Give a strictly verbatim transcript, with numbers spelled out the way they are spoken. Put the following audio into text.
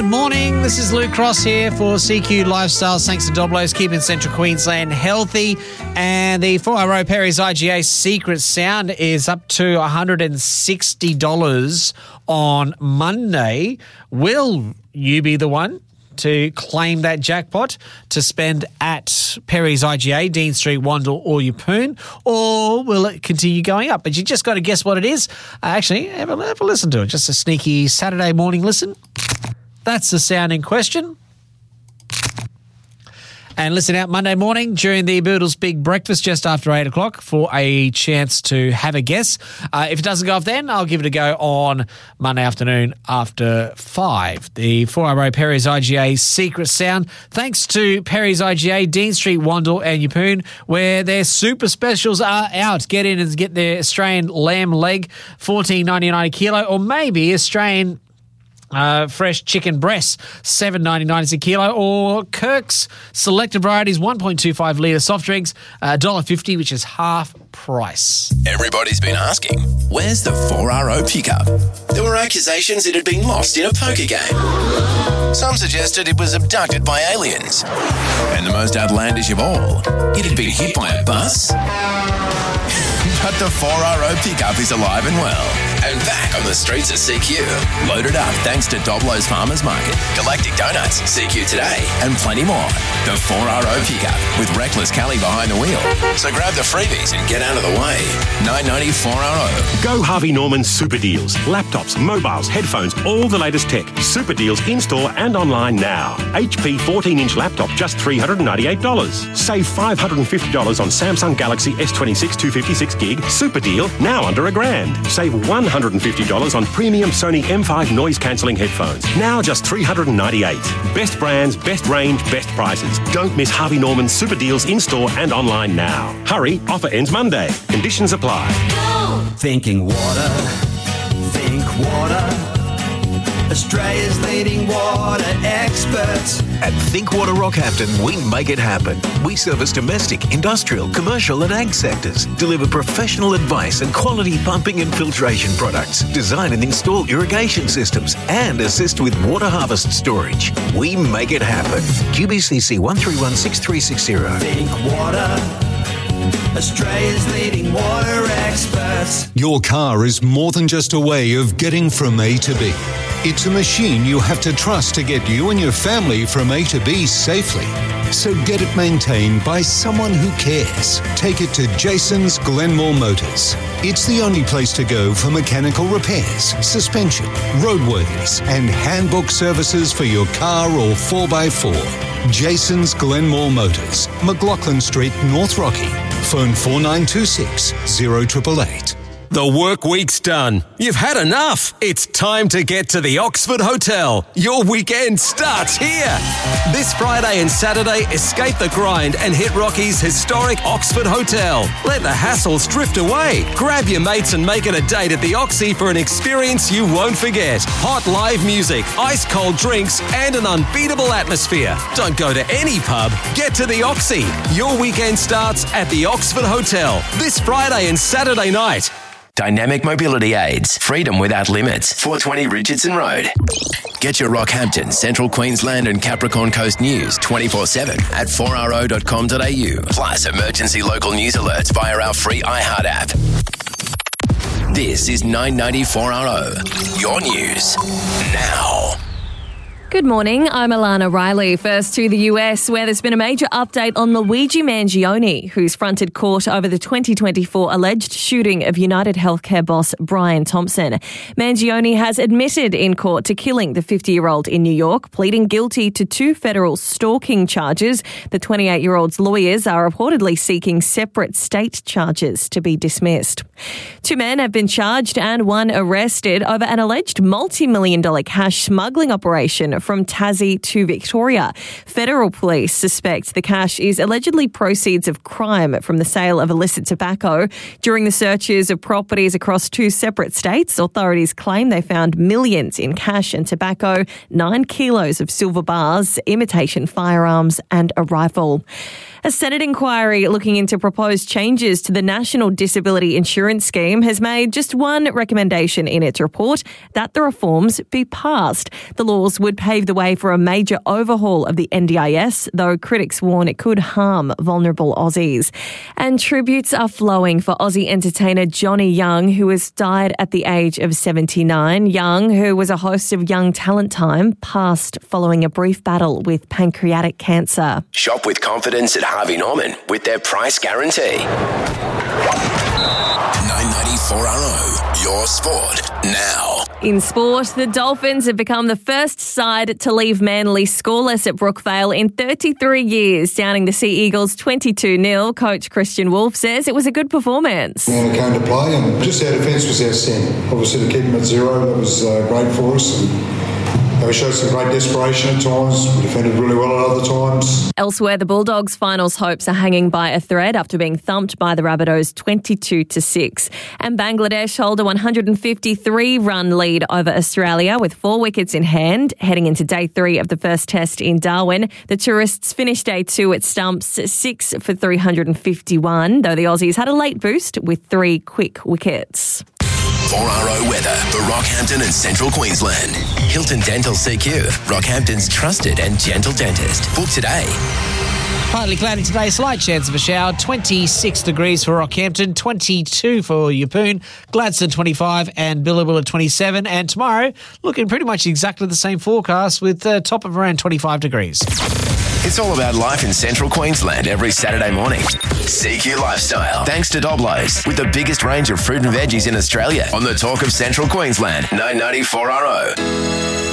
morning. This is Luke Cross here for C Q Lifestyles. Thanks to Doblos, keeping Central Queensland healthy. And the four R O Perry's I G A Secret Sound is up to one hundred sixty dollars on Monday. Will you be the one to claim that jackpot to spend at Perry's I G A, Dean Street, Wandle or Yeppoon, or will it continue going up? But you just got to guess what it is. Uh, actually, have a, have a listen to it. Just a sneaky Saturday morning listen. That's the sound in question. And listen out Monday morning during the Boodles Big Breakfast just after eight o'clock for a chance to have a guess. Uh, if it doesn't go off then, I'll give it a go on Monday afternoon after five. The four R O Perry's I G A Secret Sound, thanks to Perry's I G A, Dean Street, Wandle and Yeppoon, where their super specials are out. Get in and get their Australian lamb leg, fourteen ninety-nine a kilo, or maybe Australian Uh, fresh chicken breasts, seven ninety-nine a kilo, or Kirk's selected varieties, one point two five litre soft drinks, one dollar fifty, which is half price. Everybody's been asking, where's the four R O pickup? There were accusations it had been lost in a poker game. Some suggested it was abducted by aliens. And the most outlandish of all, it had been hit by a bus. But the four R O pickup is alive and well, and back on the streets of C Q. Loaded up thanks to Doblo's Farmers Market, Galactic Donuts, C Q Today, and plenty more. The four R O pickup with Reckless Kelly behind the wheel. So grab the freebies and get out of the way. nine ninety four R O. Go Harvey Norman Super Deals. Laptops, mobiles, headphones, all the latest tech. Super Deals in-store and online now. H P fourteen inch laptop just three hundred ninety-eight dollars. Save five hundred fifty dollars on Samsung Galaxy S twenty-six two fifty-six gig. Super deal, now under a grand. Save one hundred fifty dollars on premium Sony M five noise cancelling headphones. Now just three hundred ninety-eight dollars. Best brands, best range, best prices. Don't miss Harvey Norman Super Deals in-store and online now. Hurry, offer ends Monday. Conditions apply. Thinking water, think water. Australia's leading water experts. At Think Water Rockhampton, we make it happen. We service domestic, industrial, commercial and ag sectors, deliver professional advice and quality pumping and filtration products, design and install irrigation systems, and assist with water harvest storage. We make it happen. Q B C C one three one six three six zero. Think water. Australia's leading water experts. Your car is more than just a way of getting from A to B. It's a machine you have to trust to get you and your family from A to B safely. So get it maintained by someone who cares. Take it to Jason's Glenmore Motors. It's the only place to go for mechanical repairs, suspension, roadworthies, and handbook services for your car or four by four. Jason's Glenmore Motors, McLaughlin Street, North Rocky. Phone four nine two six, zero eight eight eight. The work week's done. You've had enough. It's time to get to the Oxford Hotel. Your weekend starts here. This Friday and Saturday, escape the grind and hit Rocky's historic Oxford Hotel. Let the hassles drift away. Grab your mates and make it a date at the Oxy for an experience you won't forget. Hot live music, ice-cold drinks, and an unbeatable atmosphere. Don't go to any pub. Get to the Oxy. Your weekend starts at the Oxford Hotel this Friday and Saturday night. Dynamic Mobility Aids. Freedom without limits. four twenty Richardson Road. Get your Rockhampton, Central Queensland and Capricorn Coast news twenty-four seven at four r o dot com dot a u. Plus emergency local news alerts via our free iHeart app. This is nine ninety four R O. Your news now. Good morning, I'm Alana Riley. First to the U S, where there's been a major update on Luigi Mangione, who's fronted court over the twenty twenty-four alleged shooting of United Healthcare boss Brian Thompson. Mangione has admitted in court to killing the fifty-year-old in New York, pleading guilty to two federal stalking charges. The twenty-eight-year-old's lawyers are reportedly seeking separate state charges to be dismissed. Two men have been charged and one arrested over an alleged multi-million dollar cash smuggling operation from Tassie to Victoria. Federal police suspect the cash is allegedly proceeds of crime from the sale of illicit tobacco. During the searches of properties across two separate states, authorities claim they found millions in cash and tobacco, nine kilos of silver bars, imitation firearms and a rifle. A Senate inquiry looking into proposed changes to the National Disability Insurance Scheme has made just one recommendation in its report, that the reforms be passed. The laws would pave the way for a major overhaul of the N D I S, though critics warn it could harm vulnerable Aussies. And tributes are flowing for Aussie entertainer Johnny Young, who has died at the age of seventy-nine. Young, who was a host of Young Talent Time, passed following a brief battle with pancreatic cancer. Shop with confidence at Harvey Norman with their price guarantee. nine ninety-four R O, your sport now. In sport, the Dolphins have become the first side to leave Manly scoreless at Brookvale in thirty-three years, downing the Sea Eagles twenty-two nil. Coach Christian Wolf says it was a good performance. And it came to play, and just our defence was outstanding. Obviously, to keep them at zero, that was uh, great for us. And we showed some great desperation at times. We defended really well at other times. Elsewhere, the Bulldogs' finals hopes are hanging by a thread after being thumped by the Rabbitohs twenty-two to six. And Bangladesh hold a one hundred fifty-three run lead over Australia with four wickets in hand. Heading into day three of the first test in Darwin, the tourists finished day two at stumps six for three hundred fifty-one, though the Aussies had a late boost with three quick wickets. four R O weather for Rockhampton and Central Queensland. Hilton Dental C Q, Rockhampton's trusted and gentle dentist. Book today. Partly cloudy today, slight chance of a shower. twenty-six degrees for Rockhampton, twenty-two for Yeppoon, Gladstone twenty-five and Billabilla twenty-seven. And tomorrow, looking pretty much exactly the same forecast with a top of around twenty-five degrees. It's all about life in Central Queensland every Saturday morning. C Q Lifestyle. Thanks to Doblo's, with the biggest range of fruit and veggies in Australia. On the Talk of Central Queensland, nine ninety-four R O.